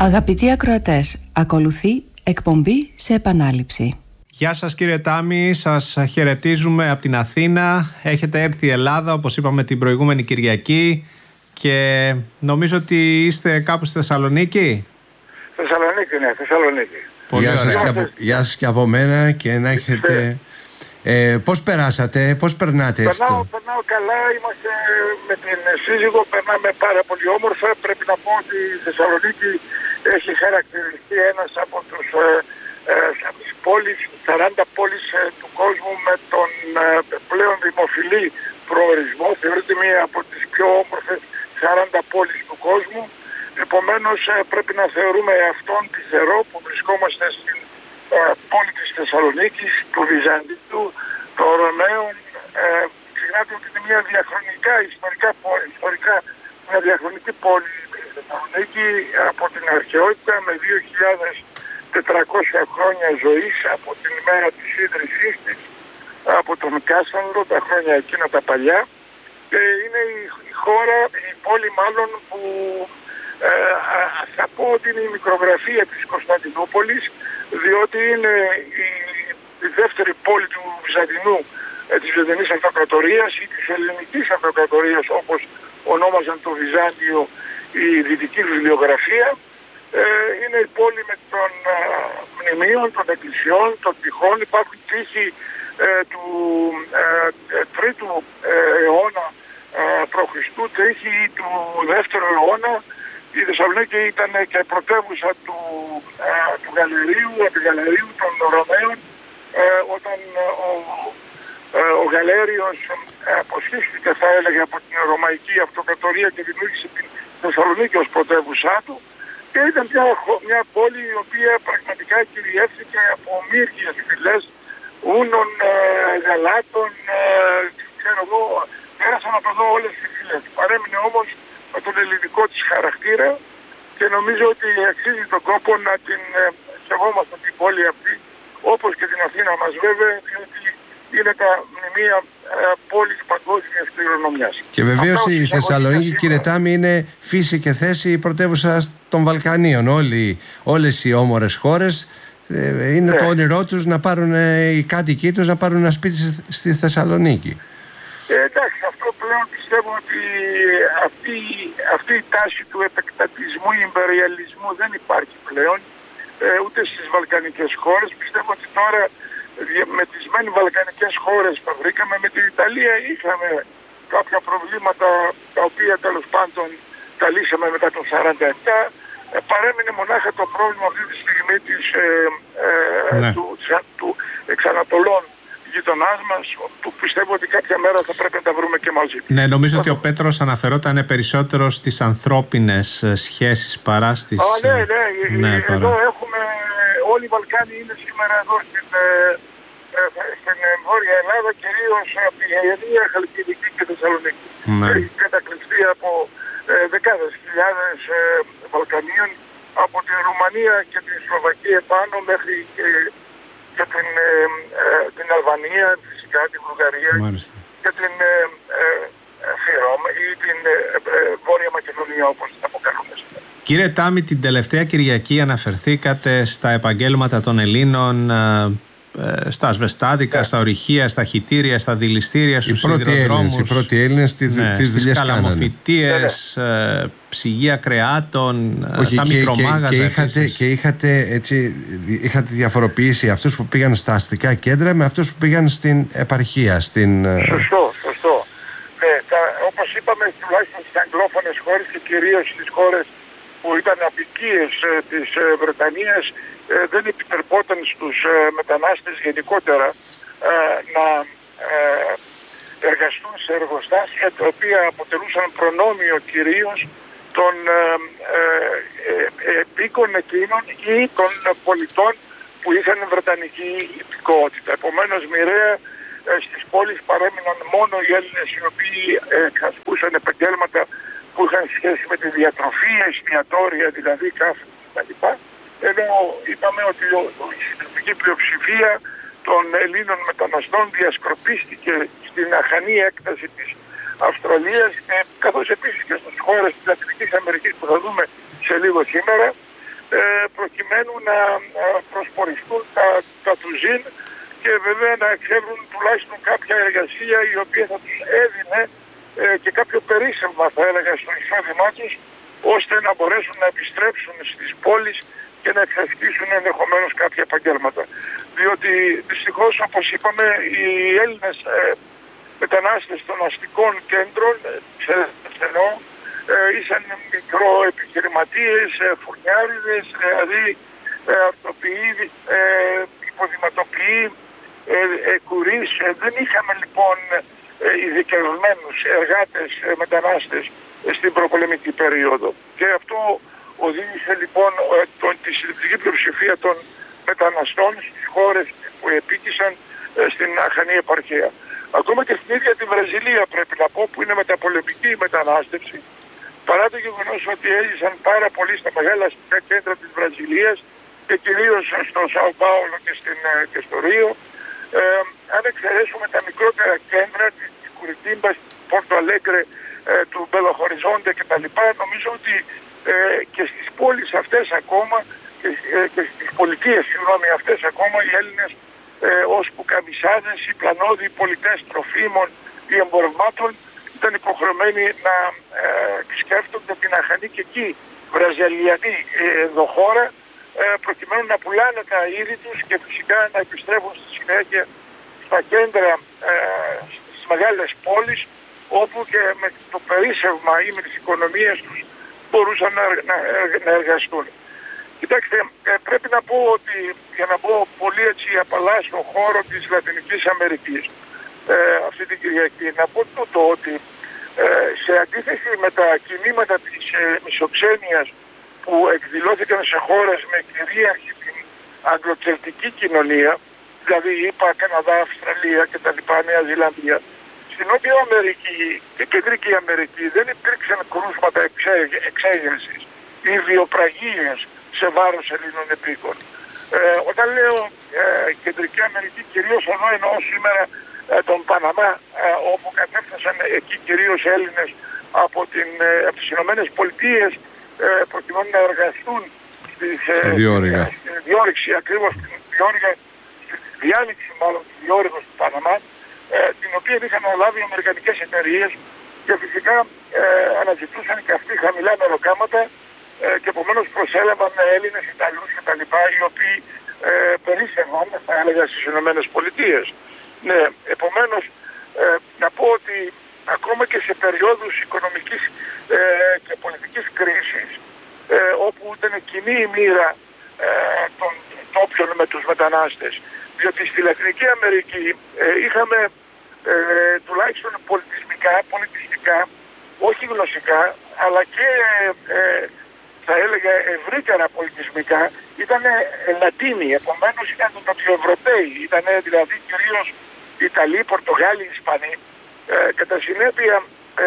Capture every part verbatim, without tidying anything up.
Αγαπητοί ακροατές, ακολουθεί εκπομπή σε επανάληψη. Γεια σας κύριε Τάμι, σας χαιρετίζουμε από την Αθήνα. Έχετε έρθει η Ελλάδα, όπως είπαμε την προηγούμενη Κυριακή, και νομίζω ότι είστε κάπου στη Θεσσαλονίκη. Θεσσαλονίκη, ναι, Θεσσαλονίκη. Πολύ Γεια σας, και από, γεια σας και από μένα και να έχετε... Ε, πώς περάσατε, πώς περνάτε έτσι? Περνάω, περνάω καλά, είμαστε με την σύζυγο, περνάμε πάρα πολύ όμορφα. Πρέπει να πω ότι η Θεσσαλονίκη έχει χαρακτηριστεί ένας από τους ε, ε, από τις πόλεις, σαράντα πόλεις ε, του κόσμου με τον ε, πλέον δημοφιλή προορισμό. Θεωρείται μία από τις πιο όμορφες σαράντα πόλεις του κόσμου. Επομένως ε, πρέπει να θεωρούμε αυτόν τυχερό που βρισκόμαστε στην ε, πόλη της Θεσσαλονίκης, του Βυζαντίου, των Ρωμαίων. Ε, ξεχνάτε ότι είναι μια διαχρονικά, ιστορικά, ιστορικά μια διαχρονική πόλη η Θεσσαλονίκη από την αρχαιότητα, με δύο χιλιάδες τετρακόσια χρόνια ζωής από την ημέρα της ίδρυσής της, από τον Κάσανδρο, τα χρόνια εκείνα τα παλιά. Και είναι η, η χώρα, η πόλη μάλλον που ε, θα πω ότι είναι η μικρογραφία της Κωνσταντινούπολης, διότι είναι η, η δεύτερη πόλη του Βυζαντινού, ε, της Βυζαντινής Αυτοκρατορίας ή της Ελληνικής Αυτοκρατορίας, όπως ονόμαζαν το Βυζάντιο η δυτική βιβλιογραφία. Ε, είναι η πόλη με των ε, μνημείων, των εκκλησιών, των τυχών. Υπάρχουν τύχοι ε, του ε, τρίτου ε, αιώνα ε, π.Χ., τύχοι του δεύτερου αιώνα. Η Θεσσαλονίκη ήταν και πρωτεύουσα του, ε, του Γαλερίου, επιγαλερίου των Ρωμαίων, ε, όταν ο, ε, ο Γαλέριος αποσχίστηκε, θα έλεγε, από την Ρωμαϊκή Αυτοκρατορία και δημιούργησε την Θεσσαλονίκη ως πρωτεύουσά του. Και ήταν μια, μια πόλη η οποία πραγματικά κυριεύθηκε από μύριες φυλές Ούνων, ε, Γαλάτων, ε, ξέρω εγώ, πέρασαν από εδώ όλες τις φυλές. Παρέμεινε όμως με τον ελληνικό της χαρακτήρα και νομίζω ότι αξίζει τον κόπο να την ε, σεβόμαστε την πόλη αυτή, όπως και την Αθήνα μας βέβαια, διότι είναι τα μνημεία ε, πόλης παγκόσμιας κληρονομιάς. Και βεβαίως η Θεσσαλονίκη, κύριε Τάμι, είναι φύση και θέση η πρωτεύουσα των Βαλκανίων. Όλοι, όλες οι όμορες χώρες ε, είναι ναι. το όνειρό τους να πάρουν ε, οι κάτοικοι τους να πάρουν ένα σπίτι στη Θεσσαλονίκη. Ε, εντάξει, αυτό πλέον πιστεύω ότι αυτή, αυτή η τάση του επεκτατισμού, ιμπεριαλισμού δεν υπάρχει πλέον ε, ούτε στις βαλκανικές χώρες. Πιστεύω ότι τώρα με τις μεν βαλκανικές χώρες που βρήκαμε, με την Ιταλία είχαμε κάποια προβλήματα τα οποία τέλος πάντων τα λύσαμε μετά το σαράντα επτά. Ε, παρέμεινε μονάχα το πρόβλημα αυτή τη στιγμή της, ε, ε, ναι. του, του εξανατολών γειτονάς μας, που πιστεύω ότι κάποια μέρα θα πρέπει να τα βρούμε και μαζί. Ναι, νομίζω ότι ο Πέτρος αναφερόταν περισσότερο στις ανθρώπινες σχέσεις παρά στις... Α, ναι, ναι, ναι εδώ παρά. έχουμε, όλοι οι Βαλκάνοι είναι σήμερα εδώ στην, ε, στην Βόρεια Ελλάδα, κυρίως από τη Γαλλία, Χαλκιδική και Θεσσαλονίκη. Ναι. Έχει κατακλειστεί από ε, δεκάδες χιλιάδες ε, Βαλκανίων, από τη Ρουμανία και τη Σλοβακία επάνω μέχρι και και την, ε, ε, την Αλβανία, φυσικά την Βουλγαρία. Μάλιστα. Και την ε, ε, Φιρόμ ή την ε, ε, Βόρεια Μακεδονία, όπως την αποκαλούμε. Κύριε Τάμι, την τελευταία Κυριακή αναφερθήκατε στα επαγγέλματα των Ελλήνων, ε, ε, στα ασβεστάδικα, yeah. στα ορυχεία, στα χιτήρια, στα δηληστήρια, στους σιδηροδρόμους. Οι πρώτοι Έλληνες τις ναι, δουλειές κάνανε. Καλαμοφυτίες, ε, ψυγεία κρεάτων, όχι, στα και, μικρομάγαζα. Και, και, είχατε, και είχατε, έτσι, είχατε διαφοροποιήσει αυτούς που πήγαν στα αστικά κέντρα με αυτούς που πήγαν στην επαρχία. Στην... Σωστό, σωστό. Ε, τα, όπως είπαμε, τουλάχιστον στις αγγλόφωνες χώρες και κυρίως στις χώρες που ήταν απικίες ε, της ε, Βρετανίας, ε, δεν επιτρεπόταν στους ε, μετανάστες γενικότερα ε, να ε, εργαστούν σε εργοστάσια τα οποία αποτελούσαν προνόμιο κυρίως των ε, ε, ε, επίκων εκείνων ή των πολιτών που είχαν βρετανική υπηκότητα. Επομένως, μοιραία ε, στις πόλεις παρέμειναν μόνο οι Έλληνες οι οποίοι ε, ασκούσαν επαγγέλματα που είχαν σχέση με τη διατροφή, εστιατόρια, δηλαδή κάφε κτλ. Ενώ είπαμε ότι η συντριπτική πλειοψηφία των Ελλήνων μεταναστών διασκορπίστηκε στην αχανή έκταση της Αυστραλίας, και καθώς επίσης και στις χώρες της Λατινικής Αμερικής που θα δούμε σε λίγο σήμερα, προκειμένου να προσποριστούν τα, τα τουζίν και βέβαια να εξεύρουν τουλάχιστον κάποια εργασία η οποία θα τους έδινε ε, και κάποιο περίσσευμα, θα έλεγα, στο εισόδημά τους, ώστε να μπορέσουν να επιστρέψουν στις πόλεις και να εξασκήσουν ενδεχομένως κάποια επαγγέλματα. Διότι δυστυχώς, όπως είπαμε, οι Έλληνες ε, μετανάστες των αστικών κέντρων, ξενό, ε, ήσαν μικροεπιχειρηματίες, ε, φουρνιάριδες, δηλαδή ε, αυτοποιοί, ε, υποδηματοποιοί, ε, ε, κουρείς. Ε, δεν είχαμε λοιπόν ε, ειδικευμένους εργάτες ε, μετανάστες ε, στην προπολεμική περίοδο. Και αυτό οδήγησε λοιπόν ε, τον, τη συντριπτική πλειοψηφία των μεταναστών στις χώρες που επίκησαν ε, στην αχανή επαρχία. Ακόμα και στην ίδια τη Βραζιλία, πρέπει να πω, που είναι μεταπολεμική η μετανάστευση, παρά το γεγονός ότι έζησαν πάρα πολύ στα μεγάλα αστικά κέντρα της Βραζιλίας και κυρίως στο Σάο Πάολο και, στην, και στο Ρίο, ε, αν εξαιρέσουμε τα μικρότερα κέντρα της Κουριτίμπας, Πόρτο Αλέγκρε, ε, του Μπέλο Χοριζόντε κτλ., νομίζω ότι ε, και στις πόλεις αυτές ακόμα και, ε, και στις πολιτείες, συγγνώμη, αυτές ακόμα οι Έλληνες ε, ως πουκαμισάδες, οι πλανώδοι, οι πολιτές τροφίμων ή εμπορευμάτων ήταν υποχρεωμένοι να ε, σκέφτονται την αχανή και εκεί βραζιλιανή ε, ενδοχώρα, ε, προκειμένου να πουλάνε τα είδη τους και φυσικά να επιστρέφουν στη συνέχεια στα κέντρα, ε, στις μεγάλες πόλεις, όπου και με το περίσσευμα ή με τις οικονομίες τους μπορούσαν να, να, να εργαστούν. Κοιτάξτε, ε, πρέπει να πω ότι, για να μπω πολύ έτσι απαλά στον χώρο της Λατινικής Αμερικής, ε, αυτή την Κυριακή, να πω τούτο ότι ε, σε αντίθεση με τα κινήματα της ε, μισοξένειας που εκδηλώθηκαν σε χώρες με κυρίαρχη την αγγλοκελτική κοινωνία, δηλαδή ΗΠΑ, Καναδά, Αυστραλία κτλ., Νέα Ζηλανδία, στην Νότια Αμερική και Κεντρική Αμερική δεν υπήρξαν κρούσματα εξέγερσης ή βιοπραγίες σε βάρος Ελλήνων επίκων. Ε, όταν λέω ε, Κεντρική Αμερική, κυρίως ενώ εννοώ σήμερα ε, τον Παναμά, ε, όπου κατέφτασαν εκεί κυρίως Έλληνες από, την, ε, από τις Ηνωμένες Πολιτείες ε, προκειμένου να εργαστούν στις, ε, διόρυγα. στη διόρυξη, ακριβώς στην διόρυγα, στη διάλυξη μάλλον της διόρυγος του Παναμά, ε, την οποία είχαν αναλάβει οι αμερικανικές εταιρείες και φυσικά ε, αναζητούσαν και αυτοί χαμηλά μεροκάματα ε, και επομένως προσέλαβαν Έλληνες, Ιταλούς κτλ., οι οποίοι ε, περίσσευαν, θα έλεγα, στις Ηνωμένες Πολιτείες. Ναι, επομένως ε, να πω ότι ακόμα και σε περιόδους οικονομικής ε, και πολιτικής κρίσης, ε, όπου ήταν κοινή η μοίρα ε, των τόπιων με τους μετανάστες, διότι στη Λατινική Αμερική ε, είχαμε ε, τουλάχιστον πολιτισμικά, πολιτιστικά, όχι γλωσσικά, αλλά και ε, θα έλεγα ευρύτερα πολιτισμικά, ήταν Λατίνοι, επομένως ήταν Νοτιοευρωπαίοι, ήταν δηλαδή κυρίως Ιταλοί, Πορτογάλοι, Ισπανοί. Ε, κατά συνέπεια ε,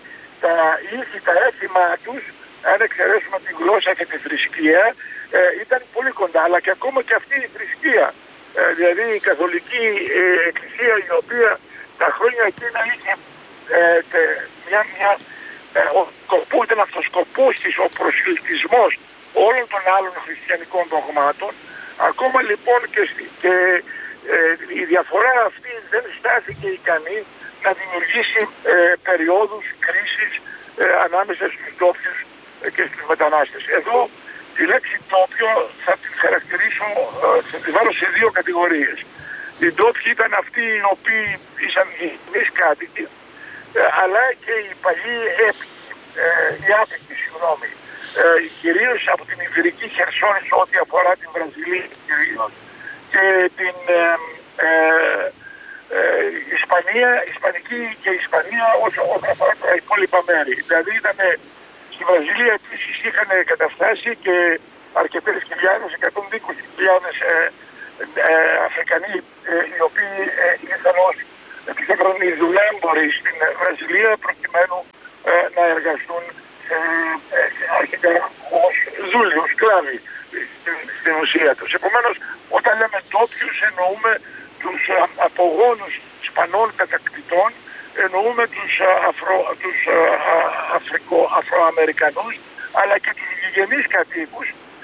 τα ήθη, τα έθιμα τους, αν εξαιρέσουμε τη γλώσσα και τη θρησκεία, ε, ήταν πολύ κοντά, αλλά και ακόμα και αυτή η θρησκεία, ε, δηλαδή η καθολική ε, εκκλησία, η οποία τα χρόνια εκείνα είχε ε, τε, μια, μια ε, ο σκοπού, ήταν αυτός σκοπός της, ο προσελκυσμός όλων των άλλων χριστιανικών δογμάτων. Ακόμα λοιπόν και, και ε, η διαφορά αυτή δεν στάθηκε ικανή να δημιουργήσει ε, περιόδους κρίσης ε, ανάμεσα στους ντόπιους ε, και στους μετανάστες. Εδώ τη λέξη ντόπιο θα την χαρακτηρίσω, ε, θα την βάλω σε δύο κατηγορίες. Οι ντόπιοι ήταν αυτοί οι οποίοι ήσαν οι μης κάτοικοι, ε, αλλά και οι παλιοί έπικοι, ε, οι άπικοι, συγγνώμη, ε, κυρίως από την Ιβηρική Χερσόνησο ό,τι αφορά την Βραζιλία κυρίως, και την ε, ε, ε, Ισπανία, Ισπανική και Ισπανία όσον αφορά τα υπόλοιπα μέρη. Δηλαδή ήταν στη Βραζιλία επίσης είχαν καταφτάσει και αρκετές χιλιάδες, εκατόν είκοσι χιλιάδες ε, ε, Αφρικανοί ε, οι οποίοι ε, ήρθαν ως επιθέμπρονοι δουλέμποροι στην Βραζιλία προκειμένου ε, να εργαστούν ε, ε, αρχικά ως δούλοι, ως σκλάβοι στην, στην ουσία τους. Επομένως, όταν λέμε ντόπιους εννοούμε τους α, απογόνους Ισπανών κατακτητών, εννοούμε τους, α, αφρο, τους α, Αφρικο, Αφροαμερικανούς, αλλά και τους γηγενείς κατοίκους,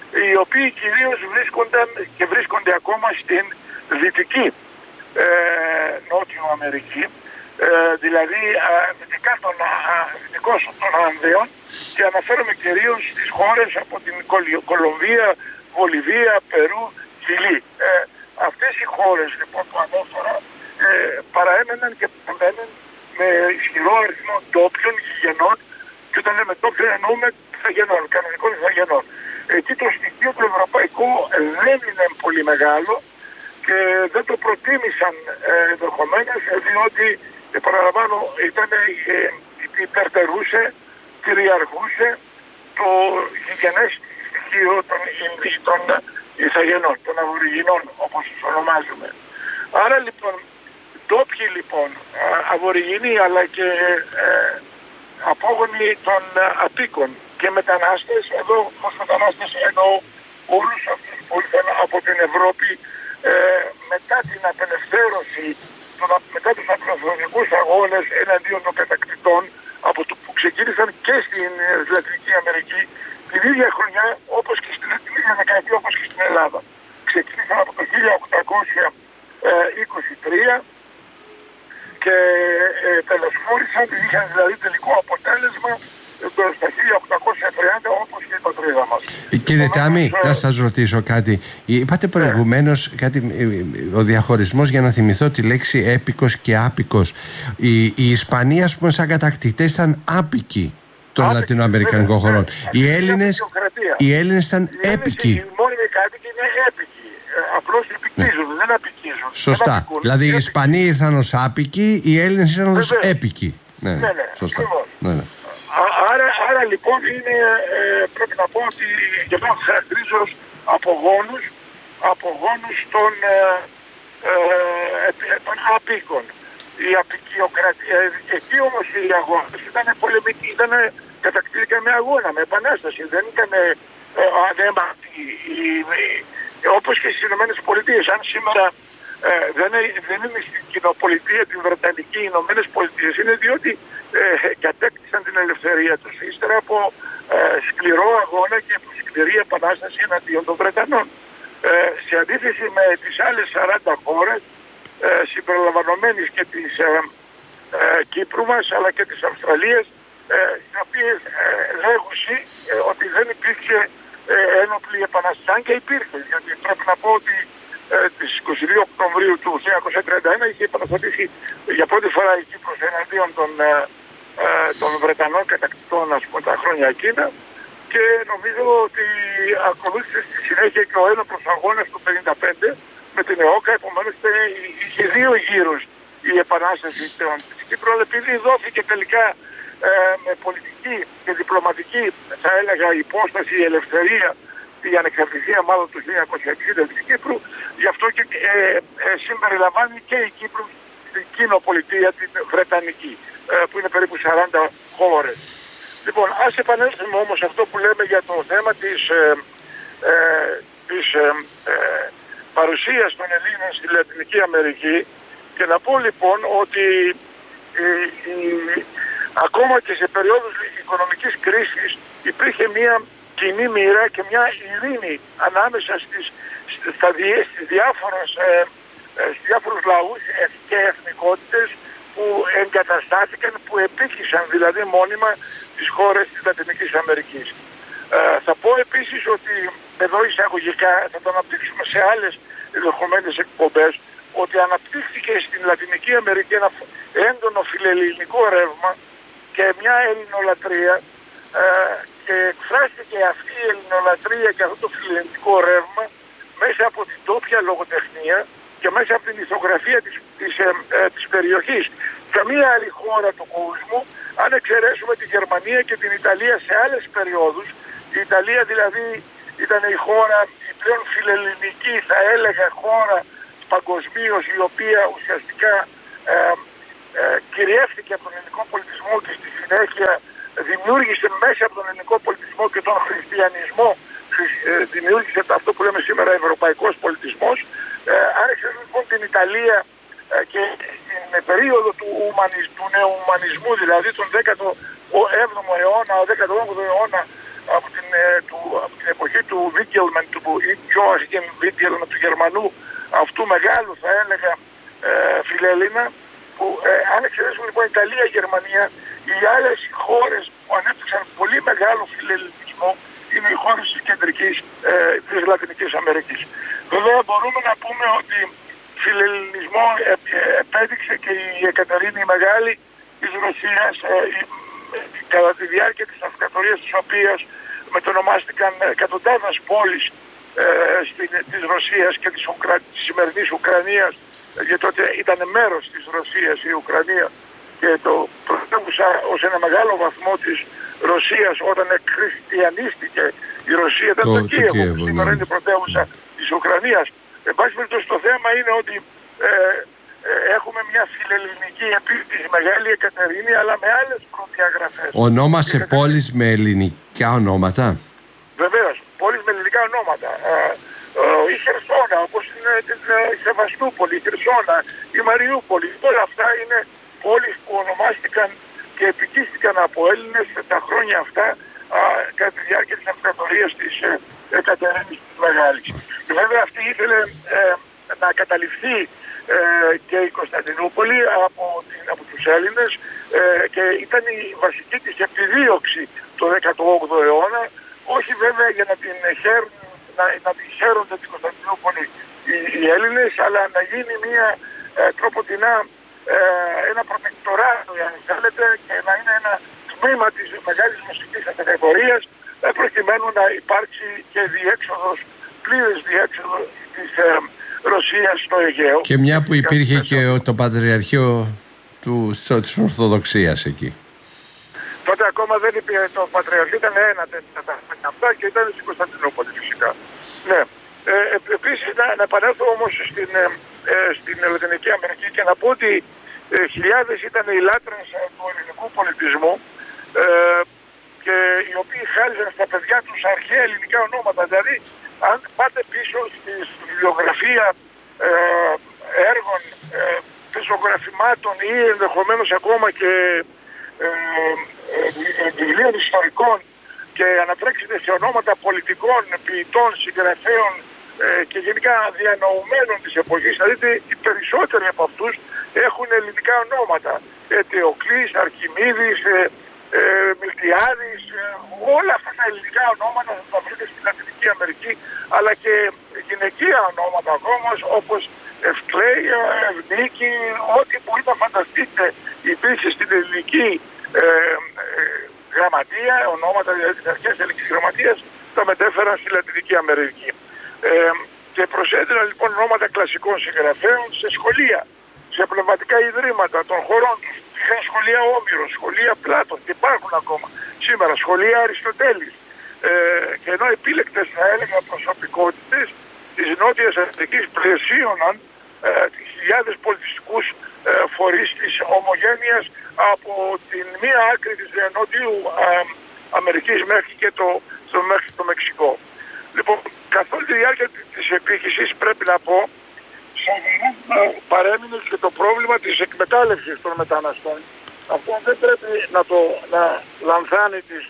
οι οποίοι κυρίως βρίσκονταν και βρίσκονται ακόμα στην δυτική ε, Νότιο Αμερική, ε, δηλαδή δυτικά των, δυτικώς των Ανδέων, και αναφέρομαι κυρίως στις χώρες από την Κολομβία, Βολιβία, Περού, Τσιλί. Ε, αυτές οι χώρες λοιπόν που ανέφερα ε, παραέμεναν και παραμένουν με ισχυρό αριθμό ντόπιων γηγενών, και όταν λέμε ντόπιων εννοούμε ηθαγενών, κανονικών ηθαγενών. Εκεί το στοιχείο του ευρωπαϊκού δεν είναι πολύ μεγάλο και δεν το προτίμησαν ενδεχομένως, διότι, παραλαμβάνω, ήταν, ε, υπερτερούσε, κυριαρχούσε το γηγενές στοιχείο των, των ηθαγενών, των αβοριγινών, όπως τους ονομάζουμε. Άρα λοιπόν, ντόπιοι λοιπόν, αβοριγινοί αλλά και ε, απόγονοι των απίκων και μετανάστες, εδώ ως μετανάστες εννοώ όλους αυτούς που ήρθαν από την Ευρώπη ε, μετά την απελευθέρωση, τον, μετά τους απελευθερωτικούς αγώνες εναντίον των κατακτητών, από το που ξεκίνησαν και στην Λατινική Αμερική την ίδια χρονιά, όπως και στην ίδια δεκαετία όπως και στην Ελλάδα. Ξεκίνησαν από το χίλια οκτακόσια είκοσι τρία και ε, τελεσφόρησαν, είχαν δηλαδή τελικό αποτέλεσμα στα χίλια οκτακόσια τριάντα, όπως και η πατρίδα μας. Κύριε Τάμι, ε... να σας ρωτήσω κάτι. Είπατε προηγουμένως ε. κάτι, ο διαχωρισμός, για να θυμηθώ τη λέξη έπικος και άπικος. Οι, οι Ισπανοί, ας πούμε, σαν κατακτητές ήταν άπικοι των Άπικοι, λατινοαμερικανικών χωρών. Οι Έλληνες, οι Έλληνες ήταν οι έπικοι. Οι μόνιμοι κάτοικοι είναι έπικοι. Απλώς επικίζουν, ναι. δεν απικίζουν. Σωστά. Δεν απικούν, δηλαδή οι Ισπανοί ήρθαν ως άπικοι, οι Έλληνες ήρθαν ως έπικοι. Ναι, ναι, ναι, σωστά. Ναι, ναι. Άρα, άρα λοιπόν είναι, ε, πρέπει να πω ότι για μένα χαρακτηρίζω ως απογόνους, απογόνους των, ε, ε, των απίκων. Η απικιοκρατία, εκεί όμως οι αγώνες ήταν πολεμικοί, ήταν, κατακτήθηκαν με αγώνα, με επανάσταση, δεν ήταν ε, ανέμακτοι, όπως και στις Ηνωμένες Πολιτείες. Αν σήμερα ε, δεν, δεν είναι στην κοινοπολιτεία την Βρετανική, οι Ηνωμένες Πολιτείες είναι διότι ε, κατέκτησαν την ελευθερία τους ύστερα από ε, σκληρό αγώνα και από σκληρή επανάσταση εναντίον των Βρετανών. Ε, σε αντίθεση με τις άλλες σαράντα χώρες, ε, συμπεριλαμβανομένης και της ε, ε, Κύπρου μας αλλά και της Αυστραλίας, ε, οι οποίες ε, λέγουσι ε, ότι δεν υπήρχε ε, ένοπλη επανάσταση, αν και υπήρχε, γιατί πρέπει να πω ότι ε, τις είκοσι δύο Οκτωβρίου του χίλια εννιακόσια τριάντα ένα είχε επαναστατήσει για πρώτη φορά η Κύπρος εναντίον των, ε, ε, των Βρετανών κατακτητών, ας πούμε, τα χρόνια εκείνα, και νομίζω ότι ακολούθησε στη συνέχεια και ο ένοπλος αγώνας του χίλια εννιακόσια πενήντα πέντε με την ΕΟΚΑ. Επομένως είχε δύο γύρους η επανάσταση της Κύπρου, αλλά επειδή δόθηκε τελικά ε, με πολιτική και διπλωματική, θα έλεγα, υπόσταση, η ελευθερία, η ανεξαρτησία μάλλον του χίλια εννιακόσια εξήντα της Κύπρου, γι' αυτό και ε, ε, συμπεριλαμβάνει και η Κύπρου την κοινοπολιτεία, την Βρετανική, ε, που είναι περίπου σαράντα χώρες. Λοιπόν, ας επανέλθουμε όμως αυτό που λέμε για το θέμα της, ε, ε, της ε, ε, παρουσίας των Ελλήνων στη Λατινική Αμερική, και να πω λοιπόν ότι ε, ε, ακόμα και σε περίοδους οικονομικής κρίσης υπήρχε μια κοινή μοίρα και μια ειρήνη ανάμεσα στις, στα, στις διάφορες, ε, ε, στις διάφορους λαούς και εθνικότητες που εγκαταστάθηκαν, που επίκησαν δηλαδή μόνιμα τις χώρες της Λατινικής Αμερικής. Ε, θα πω επίσης ότι εδώ εισαγωγικά, θα το αναπτύξουμε σε άλλες ενδεχομένες εκπομπές, ότι αναπτύχθηκε στην Λατινική Αμερική ένα έντονο φιλελληνικό ρεύμα και μια ελληνολατρεία, ε, και εκφράστηκε αυτή η ελληνολατρεία και αυτό το φιλελληνικό ρεύμα μέσα από την τόπια λογοτεχνία και μέσα από την ηθογραφία της, της, ε, ε, της περιοχής. Καμία άλλη χώρα του κόσμου, αν εξαιρέσουμε τη Γερμανία και την Ιταλία σε άλλες περιόδους, η Ιταλία δηλαδή ήταν η χώρα, η πλέον φιλελληνική, θα έλεγα, χώρα παγκοσμίως, η οποία ουσιαστικά ε, ε, κυριεύτηκε από τον ελληνικό πολιτισμό και στη συνέχεια δημιούργησε μέσα από τον ελληνικό πολιτισμό και τον χριστιανισμό, ε, δημιούργησε αυτό που λέμε σήμερα ευρωπαϊκός πολιτισμός. Ε, άρχισε λοιπόν την Ιταλία ε, και στην περίοδο του, ουμανισ, του νεοουμανισμού, δηλαδή τον δέκατο έβδομο αιώνα, ο δέκατο όγδοο αιώνα, από την, ε, του, από την εποχή του του Βίγκελμεν ή Joachim Winckelmann του Γερμανού, αυτού μεγάλου θα έλεγα ε, φιλέλληνα, που ε, αν εξαιρέσουμε λοιπόν Ιταλία, Γερμανία, οι άλλες χώρες που ανέπτυξαν πολύ μεγάλο φιλελληνισμό είναι οι χώρες της κεντρικής, ε, της Λατινικής Αμερικής. Βέβαια μπορούμε να πούμε ότι φιλελληνισμό ε, ε, επέδειξε και η Εκατερίνη η Μεγάλη της Ρωσίας ε, ε, κατά τη διάρκεια της αυτοκρατορίας της οποίας μετονομάστηκαν εκατοντάδες πόλεις ε, στην, της Ρωσίας και της, Ουκρα... της σημερινής Ουκρανίας, γιατί τότε ήταν μέρος της Ρωσίας η Ουκρανία και το πρωτεύουσα ως ένα μεγάλο βαθμό της Ρωσίας όταν εκχριστιανίστηκε η Ρωσία ήταν το, το Κίεβο, που σήμερα είναι η πρωτεύουσα της Ουκρανίας. Εν πάση περιπτώσει το θέμα είναι ότι ε, ε, έχουμε μια φιλελληνική επίθεση μεγάλη Εκατερίνη, αλλά με άλλες προδιαγραφές. Ονόμασε Εκατερίνη... πόλεις με ελληνικά ονόματα. Βεβαίως, πόλεις με ελληνικά ονόματα. Ε, ε, η Χερσόνα, όπως είναι η Σεβαστούπολη, η Χερσόνα, η Μαριούπολη, όλα αυτά είναι πόλεις που ονομάστηκαν και επικίστηκαν από Έλληνες τα χρόνια αυτά α, κατά τη διάρκεια της αυτοκρατορίας της ε, Εκατερίνης της Μεγάλης. Βέβαια αυτή ήθελε ε, να καταληφθεί ε, και η Κωνσταντινούπολη από, την, από τους Έλληνες ε, και ήταν η βασική της επιδίωξη το δέκατο όγδοο αιώνα, όχι βέβαια για να την χαίρουν, να, να την χαίρονται την Κωνσταντινούπολη οι, οι Έλληνες, αλλά να γίνει μια ε, τρόποτινά ε, ένα προτεκτοράτο, αν θέλετε, και να είναι ένα τμήμα της μεγάλης μουσικής αυτοκρατορίας, ε, προκειμένου να υπάρξει και διέξοδος, πλήρης διέξοδος της ε, Ρωσίας στο Αιγαίο. Και μια που υπήρχε και το Πατριαρχείο του, της Ορθοδοξίας εκεί. Τότε ακόμα δεν υπήρχε το Πατριαρχείο, ήταν ένα τέτοια αυτά και ήταν στην Κωνσταντινούπολη φυσικά. Ναι. Ε, επίσης να, να επανέλθω όμως στην, ε, στην Λατινική Αμερική και να πω ότι ε, χιλιάδες ήταν οι λάτρες ε, του ελληνικού πολιτισμού ε, και οι οποίοι χάριζαν στα παιδιά τους αρχαία ελληνικά ονόματα. Δηλαδή αν πάτε πίσω στη, στη βιβλιογραφία ε, έργων, ε, πεζογραφημάτων ή ενδεχομένως ακόμα και βιβλίων ε, ε, ιστορικών και ανατρέξετε σε ονόματα πολιτικών, ποιητών, συγγραφέων ε, και γενικά διανοουμένων της εποχής, θα δείτε οι περισσότεροι από αυτούς έχουν ελληνικά ονόματα. Ετεοκλής, Αρχιμίδης, ε, ε, Μιλτιάδης, ε, όλα αυτά τα ελληνικά ονόματα θα τα βρείτε στην Λατινική Αμερική, αλλά και γυναικεία ονόματα ακόμα όπως Ευκλέια, Ευνίκη, ό,τι μπορείτε να φανταστείτε υπήρχε στην ελληνική ε, ε, γραμματεία, ονόματα δηλαδή της αρχαίας ελληνικής γραμματείας, τα μετέφεραν στη Λατινική Αμερική. Ε, και προσέδιναν λοιπόν ονόματα κλασικών συγγραφέων σε σχολεία, σε πνευματικά ιδρύματα των χωρών τους. Είχαν σχολεία Όμηρος, σχολεία Πλάτων και υπάρχουν ακόμα σήμερα σχολεία Αριστοτέλης. Ε, και ενώ επίλεκτες θα έλεγα προσωπικότητες της Νότιας Αμερικής πλαισίωναν ε, χιλιάδες πολιτιστικούς ε, φορείς της ομογένειας από την μία άκρη της Νότιου ε, Αμερικής μέχρι και το, στο, μέχρι το Μεξικό. Λοιπόν, καθ' όλη τη διάρκεια της επίχυσης πρέπει να πω παρέμεινε και το πρόβλημα της εκμετάλλευσης των μεταναστών. Αυτό δεν πρέπει να το να λανθάνει τις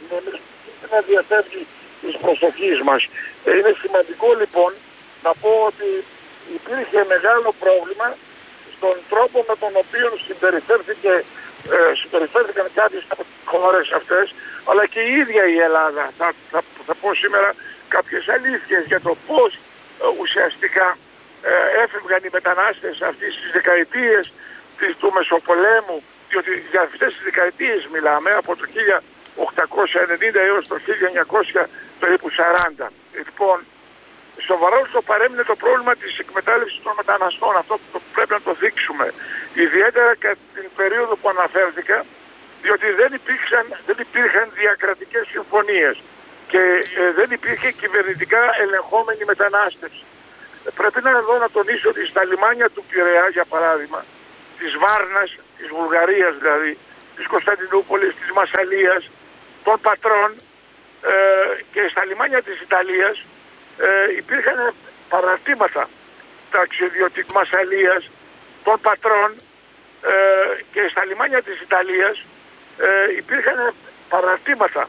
να διαφεύγει της προσοχής μας. Είναι σημαντικό λοιπόν να πω ότι υπήρχε μεγάλο πρόβλημα στον τρόπο με τον οποίο συμπεριφέρθηκε, ε, συμπεριφέρθηκαν κάποιες από τις χώρες αυτές, αλλά και η ίδια η Ελλάδα. Θα, θα, θα πω σήμερα κάποιες αλήθειες για το πώς ε, ουσιαστικά ε, έφευγαν οι μετανάστες αυτές τις δεκαετίες της, του Μεσοπολέμου, διότι για αυτές τις δεκαετίες μιλάμε, από το χίλια οκτακόσια ενενήντα έως το χίλια εννιακόσια περίπου σαράντα. Λοιπόν, σοβαρό το παρέμεινε το πρόβλημα της εκμετάλλευσης των μεταναστών. Αυτό που πρέπει να το δείξουμε. Ιδιαίτερα κατά την περίοδο που αναφέρθηκα, διότι δεν υπήρχαν, δεν υπήρχαν διακρατικές συμφωνίες και ε, δεν υπήρχε κυβερνητικά ελεγχόμενη μετανάστευση. Ε, πρέπει να εδώ να τονίσω ότι στα λιμάνια του Πειραιά, για παράδειγμα, της Βάρνας, της Βουλγαρίας δηλαδή, της Κωνσταντινούπολης, της Μασσαλίας, των Πατρών ε, και στα λιμάνια της Ιταλίας ε, υπήρχαν παραρτήματα ταξιδιωτικής Μασσαλίας, των Πατρών ε, και στα λιμάνια της Ιταλίας ε, υπήρχαν παραρτήματα